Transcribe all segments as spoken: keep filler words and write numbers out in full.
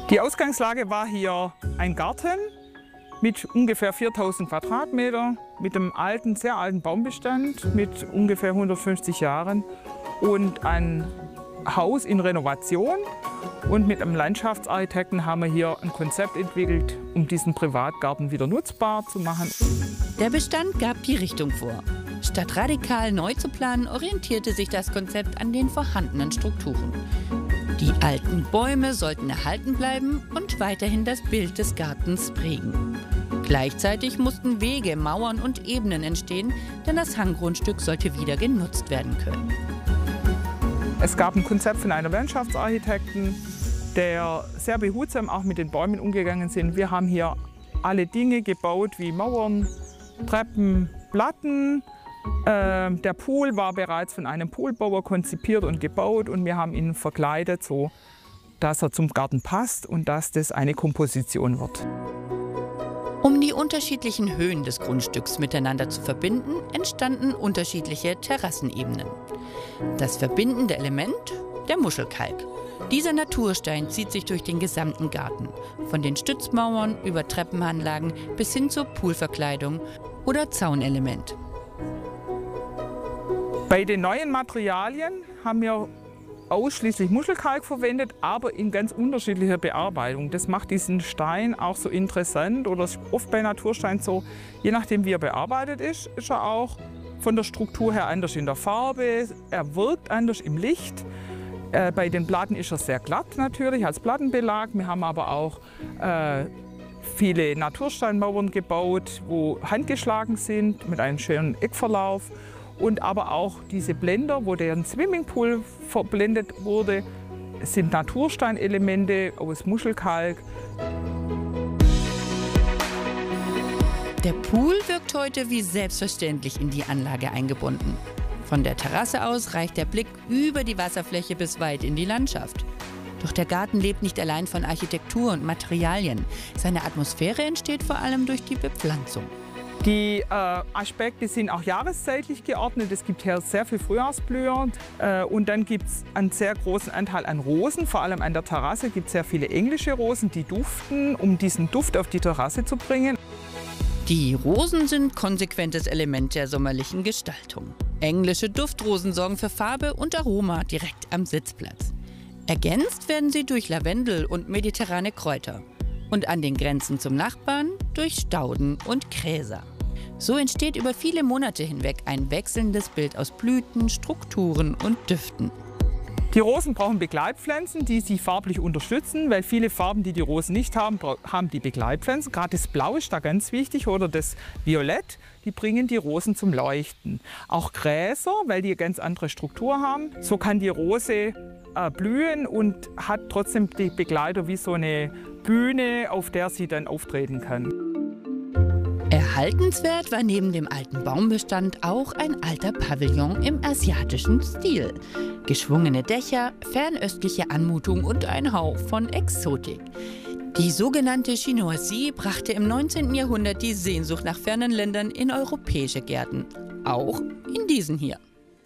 Die Ausgangslage war hier ein Garten mit ungefähr viertausend Quadratmeter, mit einem alten, sehr alten Baumbestand mit ungefähr hundertfünfzig Jahren und ein Haus in Renovation. Und mit einem Landschaftsarchitekten haben wir hier ein Konzept entwickelt, um diesen Privatgarten wieder nutzbar zu machen. Der Bestand gab die Richtung vor. Statt radikal neu zu planen, orientierte sich das Konzept an den vorhandenen Strukturen. Die alten Bäume sollten erhalten bleiben und weiterhin das Bild des Gartens prägen. Gleichzeitig mussten Wege, Mauern und Ebenen entstehen, denn das Hanggrundstück sollte wieder genutzt werden können. Es gab ein Konzept von einem Landschaftsarchitekten, der sehr behutsam auch mit den Bäumen umgegangen ist. Wir haben hier alle Dinge gebaut wie Mauern, Treppen, Platten. Äh, der Pool war bereits von einem Poolbauer konzipiert und gebaut und wir haben ihn verkleidet, so dass er zum Garten passt und dass das eine Komposition wird. Um die unterschiedlichen Höhen des Grundstücks miteinander zu verbinden, entstanden unterschiedliche Terrassenebenen. Das verbindende Element, der Muschelkalk. Dieser Naturstein zieht sich durch den gesamten Garten, von den Stützmauern über Treppenanlagen bis hin zur Poolverkleidung oder Zaunelement. Bei den neuen Materialien haben wir ausschließlich Muschelkalk verwendet, aber in ganz unterschiedlicher Bearbeitung. Das macht diesen Stein auch so interessant, oder oft bei Natursteinen so, je nachdem wie er bearbeitet ist, ist er auch von der Struktur her anders in der Farbe, er wirkt anders im Licht. Äh, bei den Platten ist er sehr glatt natürlich als Plattenbelag. Wir haben aber auch äh, viele Natursteinmauern gebaut, wo handgeschlagen sind mit einem schönen Eckverlauf. Und aber auch diese Blender, wo der Swimmingpool verblendet wurde, sind Natursteinelemente aus Muschelkalk. Der Pool wirkt heute wie selbstverständlich in die Anlage eingebunden. Von der Terrasse aus reicht der Blick über die Wasserfläche bis weit in die Landschaft. Doch der Garten lebt nicht allein von Architektur und Materialien. Seine Atmosphäre entsteht vor allem durch die Bepflanzung. Die äh, Aspekte sind auch jahreszeitlich geordnet. Es gibt hier sehr viel Frühjahrsblüher. Äh, und dann gibt es einen sehr großen Anteil an Rosen. Vor allem an der Terrasse gibt es sehr viele englische Rosen, die duften, um diesen Duft auf die Terrasse zu bringen. Die Rosen sind konsequentes Element der sommerlichen Gestaltung. Englische Duftrosen sorgen für Farbe und Aroma direkt am Sitzplatz. Ergänzt werden sie durch Lavendel und mediterrane Kräuter. Und an den Grenzen zum Nachbarn durch Stauden und Gräser. So entsteht über viele Monate hinweg ein wechselndes Bild aus Blüten, Strukturen und Düften. Die Rosen brauchen Begleitpflanzen, die sie farblich unterstützen, weil viele Farben, die die Rosen nicht haben, haben die Begleitpflanzen. Gerade das Blau ist da ganz wichtig oder das Violett, die bringen die Rosen zum Leuchten. Auch Gräser, weil die eine ganz andere Struktur haben. So kann die Rose äh, blühen und hat trotzdem die Begleiter wie so eine Bühne, auf der sie dann auftreten kann. Erhaltenswert war neben dem alten Baumbestand auch ein alter Pavillon im asiatischen Stil. Geschwungene Dächer, fernöstliche Anmutung und ein Hauch von Exotik. Die sogenannte Chinoiserie brachte im neunzehnten Jahrhundert die Sehnsucht nach fernen Ländern in europäische Gärten. Auch in diesen hier.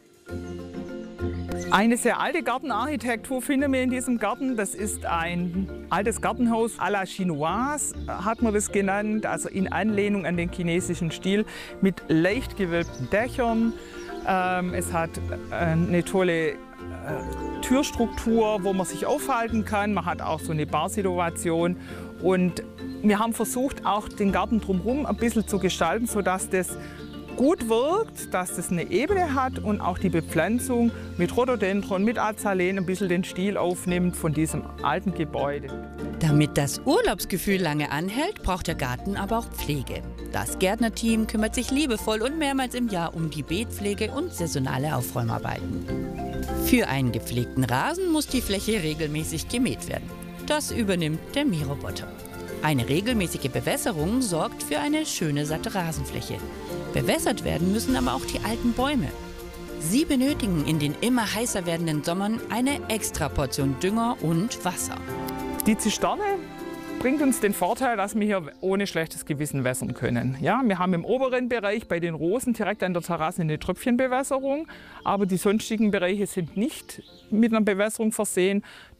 Eine sehr alte Gartenarchitektur finden wir in diesem Garten. Das ist ein altes Gartenhaus à la Chinoise, hat man das genannt, also in Anlehnung an den chinesischen Stil mit leicht gewölbten Dächern. Ähm, es hat eine tolle äh, Türstruktur, wo man sich aufhalten kann. Man hat auch so eine Barsituation. Und wir haben versucht, auch den Garten drumherum ein bisschen zu gestalten, sodass das gut wirkt, dass es eine Ebene hat und auch die Bepflanzung mit Rhododendron, mit Azaleen ein bisschen den Stil aufnimmt von diesem alten Gebäude. Damit das Urlaubsgefühl lange anhält, braucht der Garten aber auch Pflege. Das Gärtnerteam kümmert sich liebevoll und mehrmals im Jahr um die Beetpflege und saisonale Aufräumarbeiten. Für einen gepflegten Rasen muss die Fläche regelmäßig gemäht werden. Das übernimmt der Mähroboter. Eine regelmäßige Bewässerung sorgt für eine schöne, satte Rasenfläche. Bewässert werden müssen aber auch die alten Bäume. Sie benötigen in den immer heißer werdenden Sommern eine extra Portion Dünger und Wasser. Die Zisterne bringt uns den Vorteil, dass wir hier ohne schlechtes Gewissen wässern können. Ja, wir haben im oberen Bereich bei den Rosen direkt an der Terrasse eine Tröpfchenbewässerung, aber die sonstigen Bereiche sind nicht mit einer Bewässerung versehen.